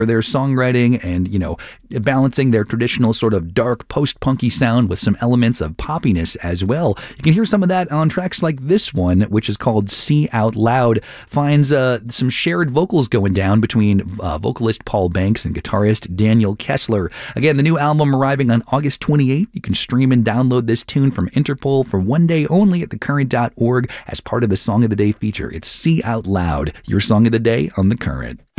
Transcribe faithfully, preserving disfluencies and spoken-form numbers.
their songwriting and, you know, balancing their traditional sort of dark post-punky sound with some elements of poppiness as well. You can hear some of that on tracks like this one, which is called See Out Loud. Finds uh, some shared vocals going down between uh, vocalist Paul Banks and guitarist Daniel Kessler. Again, the new album arriving on August twenty-eighth. You can stream and download this tune from Interpol for one day only at the current dot org as part of the Song of the Day feature. It's See Out Loud, your Song of the Day on The Current.